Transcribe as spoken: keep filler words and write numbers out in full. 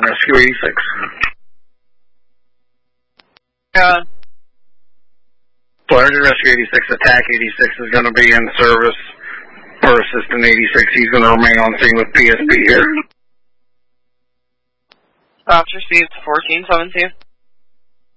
Rescue eighty-six. Yeah. Florida Rescue eighty-six, attack eighty-six is going to be in service for Assistant eighty-six. He's going to remain on scene with P S P here. Stops received fourteen seventeen.